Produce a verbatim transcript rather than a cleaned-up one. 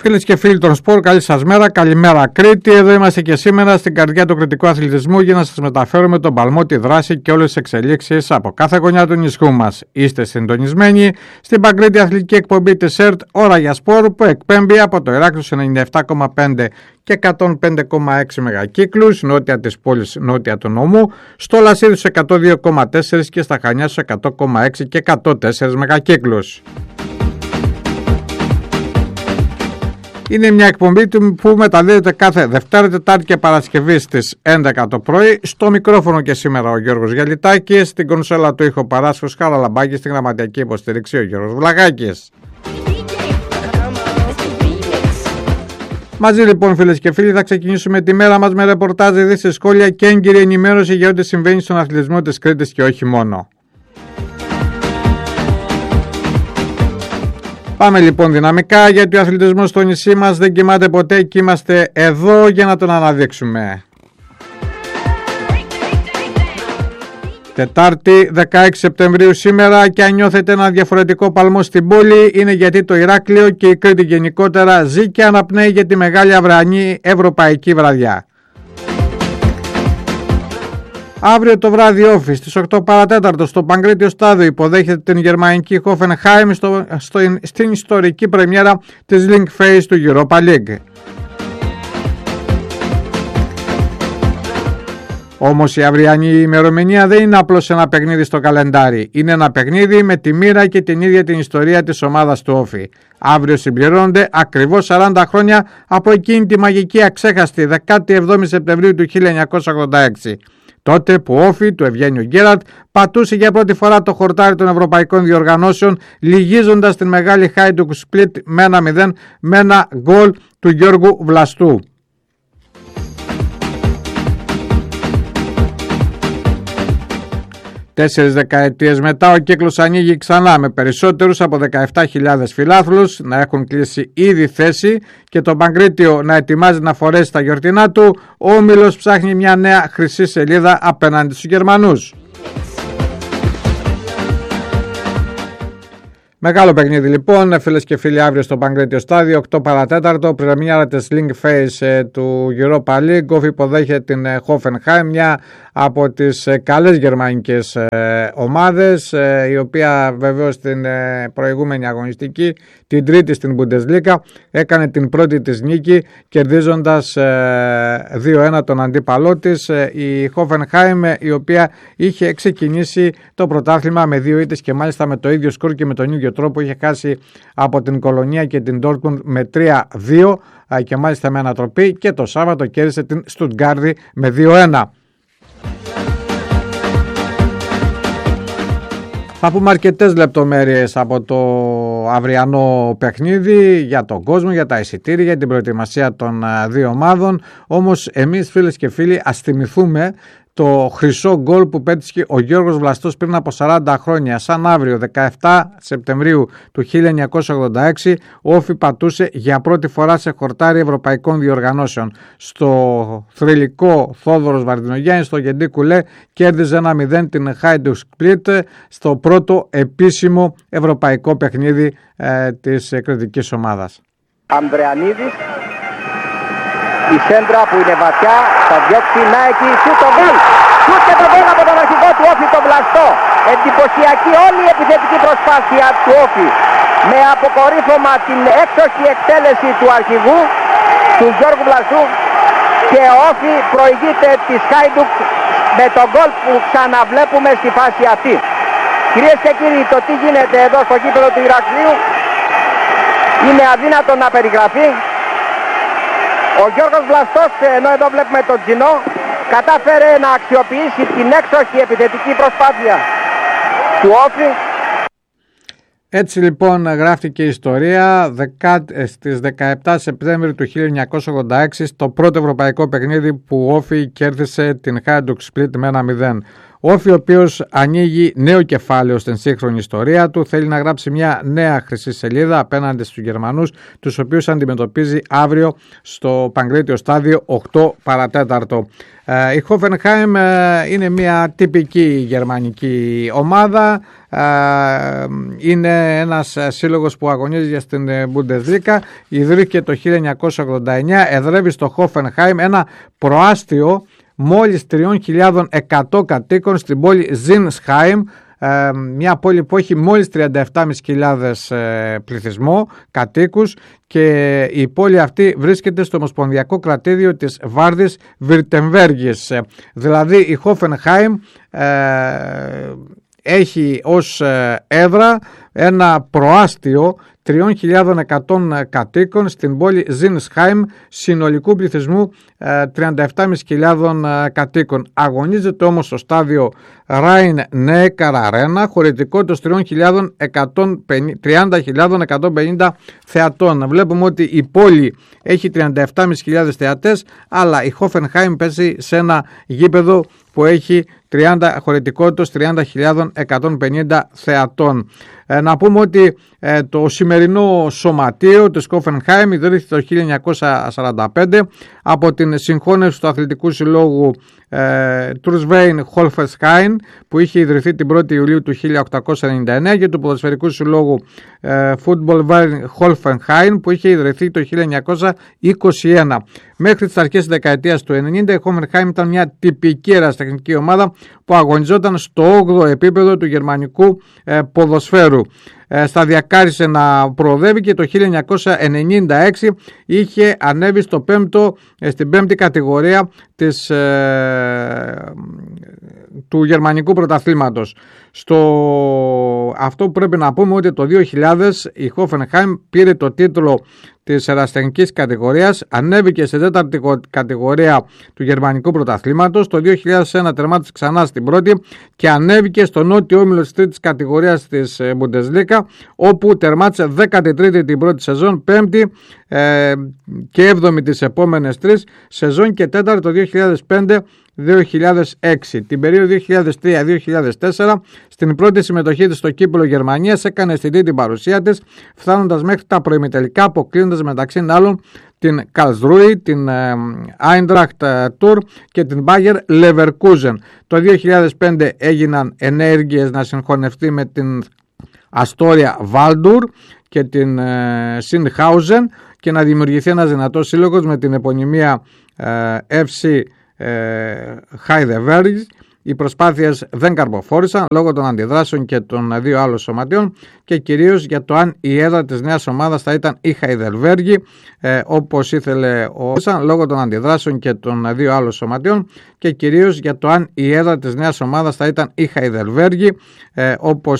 Φίλες και φίλοι των σπορ, καλή σας μέρα, καλημέρα Κρήτη. Εδώ είμαστε και σήμερα στην καρδιά του κρητικού αθλητισμού για να σας μεταφέρουμε τον παλμό, τη δράση και όλες τις εξελίξεις από κάθε γωνιά του νησιού μας. Είστε συντονισμένοι στην παγκρήτη αθλητική εκπομπή της ΕΡΤ Ώρα για Σπορ που εκπέμπει από το Ηράκλειο ενενήντα επτά κόμμα πέντε και εκατόν πέντε κόμμα έξι μεγακύκλους, νότια της πόλης, νότια του νομού, στο Λασίδι στους εκατόν δύο κόμμα τέσσερα και στα Χανιά στους εκατό κόμμα έξι και εκατόν τέσσερα μεγακύκλους. Είναι μια εκπομπή που μεταδίδεται κάθε Δευτέρα, Τετάρτη και Παρασκευή στις έντεκα το πρωί. Στο μικρόφωνο και σήμερα ο Γιώργος Γιαλιτάκης, στην κονσόλα του ήχο Παράσχος Χαραλαμπάκης, στην γραμματιακή υποστήριξη ο Γιώργος Βλαγάκης. Μαζί λοιπόν, φίλες και φίλοι, θα ξεκινήσουμε τη μέρα μας με ρεπορτάζ, ειδήσεις, σχόλια και έγκυρη ενημέρωση για ό,τι συμβαίνει στον αθλητισμό της Κρήτης και όχι μόνο. Πάμε λοιπόν δυναμικά, γιατί ο αθλητισμός στο νησί μας δεν κοιμάται ποτέ και είμαστε εδώ για να τον αναδείξουμε. Τετάρτη δεκαέξι Σεπτεμβρίου σήμερα, και αν νιώθετε ένα διαφορετικό παλμό στην πόλη, είναι γιατί το Ηράκλειο και η Κρήτη γενικότερα ζει και αναπνέει για τη μεγάλη αυριανή ευρωπαϊκή βραδιά. Αύριο το βράδυ όφι στις οκτώ παρά τέταρτο στο Παγκρίτιο Στάδιο υποδέχεται την γερμανική Hoffenheim στο, στο, στην ιστορική πρεμιέρα της Link Phase του Europa League. Όμως η αυριανή ημερομηνία δεν είναι απλώς ένα παιχνίδι στο καλεντάρι. Είναι ένα παιχνίδι με τη μοίρα και την ίδια την ιστορία της ομάδας του Όφη. Αύριο συμπληρώνονται ακριβώς σαράντα χρόνια από εκείνη τη μαγική αξέχαστη δεκάτη εβδόμη Σεπτεμβρίου του χίλια εννιακόσια ογδόντα έξι. Τότε που ο Όφη του Ευγένιου Γκέραρτ πατούσε για πρώτη φορά το χορτάρι των ευρωπαϊκών διοργανώσεων, λυγίζοντας την μεγάλη Hajduk Split με ένα μηδέν με ένα γκολ του Γιώργου Βλαστού. Τέσσερις δεκαετίες μετά ο κύκλος ανοίγει ξανά, με περισσότερους από δεκαεπτά χιλιάδες φιλάθλους να έχουν κλείσει ήδη θέση και το Παγκρίτιο να ετοιμάζει να φορέσει τα γιορτινά του. Ο Όμιλος ψάχνει μια νέα χρυσή σελίδα απέναντι στους Γερμανούς. Μεγάλο παιχνίδι λοιπόν, φίλες και φίλοι, αύριο στο Παγκρίτιο Στάδιο, οκτώ παρά τέταρτο, πρεμιέρα της Link Phase του Europa League. Όφη υποδέχεται την Hoffenheim, μια από τις καλές γερμανικές ομάδες, η οποία βεβαίως στην προηγούμενη αγωνιστική, την τρίτη στην Bundesliga, έκανε την πρώτη της νίκη κερδίζοντας δύο ένα τον αντίπαλό της, η Hoffenheim, η οποία είχε ξεκινήσει το πρωτάθλημα με δύο ήττες και μάλιστα με το ίδιο σκορ και με τον ίδιο τρόπο. Είχε χάσει από την Κολονία και την Dortmund με τρία δύο και μάλιστα με ανατροπή, και το Σάββατο κέρδισε την Στουτγκάρδη με δύο ένα. Θα πούμε αρκετές λεπτομέρειες από το αυριανό παιχνίδι για τον κόσμο, για τα εισιτήρια, για την προετοιμασία των δύο ομάδων. Όμως εμείς, φίλες και φίλοι, ας θυμηθούμε το χρυσό γκολ που πέτυχε ο Γιώργος Βλαστός πριν από σαράντα χρόνια. Σαν αύριο δεκαεπτά Σεπτεμβρίου του χίλια εννιακόσια ογδόντα έξι ο Όφη πατούσε για πρώτη φορά σε χορτάρι ευρωπαϊκών διοργανώσεων. Στο θρυλικό Θόδωρος Βαρδινογιάννης, στο Γεντή Κουλέ, κέρδιζε ένα μηδέν την Hajduk Split στο πρώτο επίσημο ευρωπαϊκό παιχνίδι ε, της κριτικής ομάδας. Ανδρεανίδης, η σέντρα που είναι βαθιά, θα διώξει να εκεί, σου το γκολ! Σου και το γκολ από τον αρχηγό του Όφη, τον Βλαστό. Εντυπωσιακή όλη η επιθετική προσπάθεια του Όφη, με αποκορύφωμα την έξοχη εκτέλεση του αρχηγού, του Γιώργου Βλαστού, και ο Όφη προηγείται της Hajduk με τον γκολ που ξαναβλέπουμε στη φάση αυτή. Κυρίες και κύριοι, το τι γίνεται εδώ στο γήπεδο του Ηρακλείου είναι αδύνατο να περιγραφεί. Ο Γιώργος Βλαστός, ενώ εδώ βλέπουμε τον Τζινό, κατάφερε να αξιοποιήσει την έξοχη επιθετική προσπάθεια του Όφη. Έτσι λοιπόν γράφτηκε η ιστορία στις δεκαεπτά Σεπτέμβρη του χίλια εννιακόσια ογδόντα έξι, στο πρώτο ευρωπαϊκό παιχνίδι που ο Όφη κέρδισε την Hajduk Split με ένα μηδέν. Όφη ο οποίος ανοίγει νέο κεφάλαιο στην σύγχρονη ιστορία του, θέλει να γράψει μια νέα χρυσή σελίδα απέναντι στους Γερμανούς, τους οποίους αντιμετωπίζει αύριο στο Παγκρίτιο Στάδιο οκτώ παρατέταρτο. Η Χόφενχάιμ είναι μια τυπική γερμανική ομάδα, είναι ένας σύλλογος που αγωνίζει στην Bundesliga, ιδρύθηκε το χίλια εννιακόσια ογδόντα εννιά, εδρεύει στο Χόφενχάιμ, ένα προάστιο μόλις τρεις χιλιάδες εκατό κατοίκων στην πόλη Ζινσχάιμ, μια πόλη που έχει μόλις τριάντα επτά χιλιάδες πεντακόσιους πληθυσμό κατοίκους, και η πόλη αυτή βρίσκεται στο Ομοσπονδιακό Κρατήδιο της Βάρδης Βιρτεμβέργης. Δηλαδή η Χόφενχάιμ ε, έχει ως έδρα ένα προάστιο τριών χιλιάδων εκατό κατοίκων στην πόλη Ζινσχάιμ, συνολικού πληθυσμού τριάντα επτά χιλιάδες πεντακόσιους κατοίκων. Αγωνίζεται όμως στο στάδιο Rhein-Neckar Arena, χωρητικότητας τριάντα χιλιάδες εκατόν πενήντα θεατών. Βλέπουμε ότι η πόλη έχει τριάντα επτά χιλιάδες θεατές, αλλά η Χόφενχάιμ παίζει σε ένα γήπεδο που έχει τριάντα χωρητικότητας τριάντα χιλιάδες εκατόν πενήντα θεατών. Ε, να πούμε ότι ε, το σημερινό σωματείο της Χόφενχάιμ ιδρύθηκε το χίλια εννιακόσια σαράντα πέντε από την συγχώνευση του αθλητικού συλλόγου ε, Τρουσβέιν Χόλφενχάιμ, που είχε ιδρυθεί την πρώτη Ιουλίου του χίλια οκτακόσια ενενήντα εννέα, και του ποδοσφαιρικού συλλόγου ε, Φούτμπολβέιν Χόλφενχάιμ, που είχε ιδρυθεί το χίλια εννιακόσια είκοσι ένα. Μέχρι τις αρχές της δεκαετίας του ενενήντα η Χόφενχάιμ ήταν μια τυπική ερασιτεχνική ομάδα που αγωνιζόταν στο όγδοο επίπεδο του γερμανικού ε, ποδοσφαίρου. Ε, σταδιακά άρχισε να προοδεύει και το χίλια εννιακόσια ενενήντα έξι είχε ανέβει στο πέμπτο, ε, στην πέμπτη κατηγορία της, ε, του γερμανικού πρωταθλήματος. Στο... Αυτό που πρέπει να πούμε ότι το δύο χιλιάδες η Χόφενχάιμ πήρε το τίτλο της ερασιτεχνικής κατηγορίας, ανέβηκε σε τέταρτη κατηγορία του γερμανικού πρωταθλήματος. Το δύο χιλιάδες ένα τερμάτισε ξανά στην πρώτη και ανέβηκε στο νότιο όμιλο της τρίτης κατηγορίας της Bundesliga, όπου τερμάτισε δέκατη τρίτη την πρώτη σεζόν, πέμπτη ε, και έβδομη τις επόμενες τρεις σεζόν και τέταρτη το δύο χιλιάδες πέντε δύο χιλιάδες έξι. Την περίοδο δύο χιλιάδες τρία δύο χιλιάδες τέσσερα, στην πρώτη συμμετοχή της στο κύπελλο Γερμανίας, έκανε αισθητή την παρουσία της, φτάνοντας μέχρι τα προημιτελικά, αποκλείοντας μεταξύ άλλων την Karlsruhe, την Eintracht Tour και την Bayer Leverkusen. Το δύο χιλιάδες πέντε έγιναν ενέργειες να συγχωνευτεί με την Αστόρια Βάλντουρ και την Sindhausen και να δημιουργηθεί ένας δυνατός σύλλογος με την επωνυμία εφ σι Heidelberg. Οι προσπάθειες δεν καρποφόρησαν λόγω των αντιδράσεων και των δύο άλλων σωματείων και κυρίως για το αν η έδρα της νέας ομάδας θα ήταν η Heidelberg, ε, όπως ήθελε ο λόγω των αντιδράσεων και των δύο άλλων σωματείων και κυρίως για το αν η έδρα της νέας ομάδας θα ήταν η Heidelberg, ε, όπως